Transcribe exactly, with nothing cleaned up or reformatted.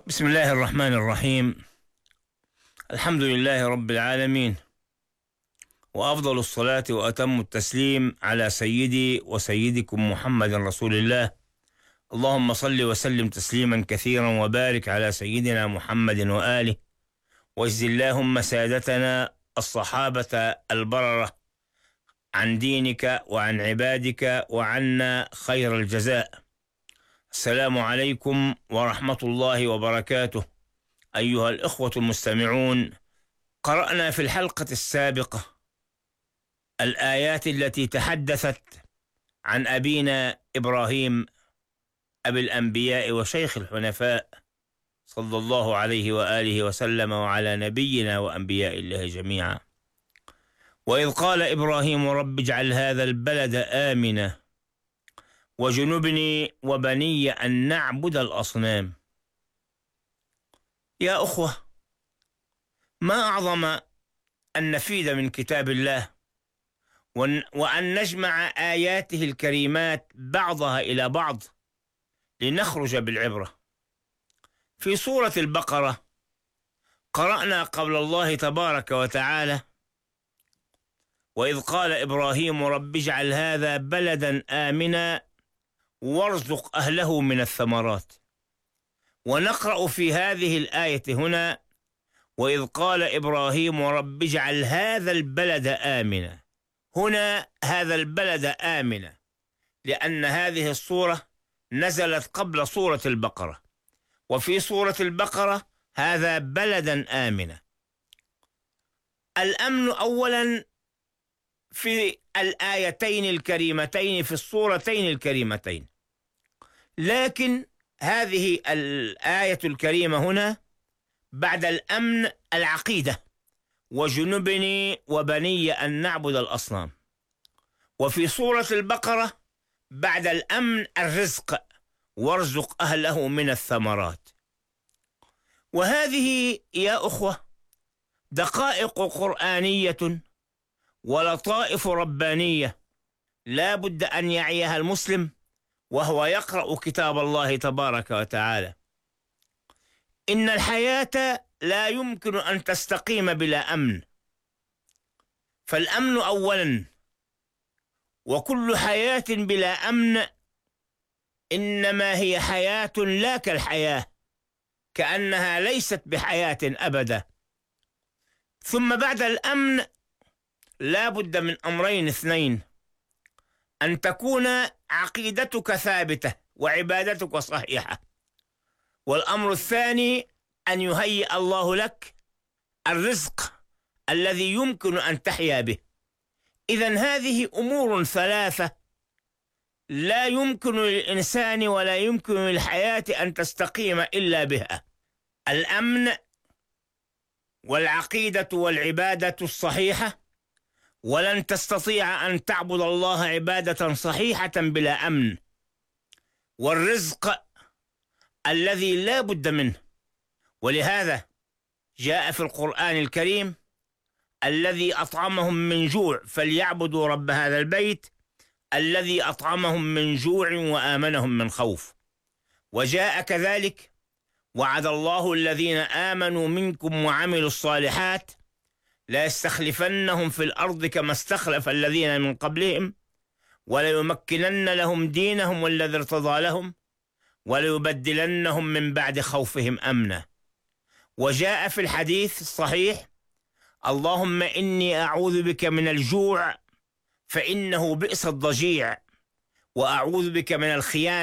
بسم الله الرحمن الرحيم. الحمد لله رب العالمين، وأفضل الصلاة وأتم التسليم على سيدي وسيدكم محمد رسول الله. اللهم صل وسلم تسليما كثيرا وبارك على سيدنا محمد وآله، واجز اللهم سادتنا الصحابة البررة عن دينك وعن عبادك وعنا خير الجزاء. السلام عليكم ورحمة الله وبركاته. أيها الإخوة المستمعون، قرأنا في الحلقة السابقة الآيات التي تحدثت عن أبينا إبراهيم أبي الأنبياء وشيخ الحنفاء صلى الله عليه وآله وسلم وعلى نبينا وأنبياء الله جميعا. وإذ قال إبراهيم رب اجعل هذا البلد آمنا وجنبني وبني أن نعبد الأصنام. يا أخوة، ما أعظم أن نفيد من كتاب الله وأن نجمع آياته الكريمات بعضها إلى بعض لنخرج بالعبرة. في سورة البقرة قرأنا قول الله تبارك وتعالى: وإذ قال إبراهيم رب اجعل هذا بلدا آمنا وارزق أهله من الثمرات. ونقرأ في هذه الآية هنا: وإذ قال إبراهيم رب اجعل هذا البلد آمنا. هنا هذا البلد آمنا لأن هذه الصورة نزلت قبل سورة البقرة، وفي سورة البقرة هذا بلدا آمنا. الأمن أولا في الآيتين الكريمتين في السورتين الكريمتين، لكن هذه الآية الكريمة هنا بعد الأمن العقيدة: وجنبني وبني أن نعبد الأصنام. وفي سورة البقرة بعد الأمن الرزق: وارزق أهله من الثمرات. وهذه يا أخوة دقائق قرآنية ولطائف ربانية لا بد أن يعيها المسلم وهو يقرأ كتاب الله تبارك وتعالى. إن الحياة لا يمكن أن تستقيم بلا أمن، فالأمن أولا، وكل حياة بلا أمن إنما هي حياة لا كالحياة، كأنها ليست بحياة أبدا. ثم بعد الأمن لا بد من أمرين اثنين: أن تكون عقيدتك ثابتة وعبادتك صحيحة، والأمر الثاني أن يهيئ الله لك الرزق الذي يمكن أن تحيا به. إذن هذه أمور ثلاثة لا يمكن للإنسان ولا يمكن للحياة أن تستقيم إلا بها: الأمن والعقيدة والعبادة الصحيحة. ولن تستطيع أن تعبد الله عبادة صحيحة بلا أمن، والرزق الذي لا بد منه. ولهذا جاء في القرآن الكريم: الذي أطعمهم من جوع فليعبدوا رب هذا البيت الذي أطعمهم من جوع وآمنهم من خوف. وجاء كذلك: وعد الله الذين آمنوا منكم وعملوا الصالحات لا يستخلفنهم في الأرض كما استخلف الذين من قبلهم وليمكنن لهم دينهم والذي ارتضى لهم وليبدلنهم من بعد خوفهم أمنا. وجاء في الحديث الصحيح: اللهم إني أعوذ بك من الجوع فإنه بئس الضجيع، وأعوذ بك من الخيانة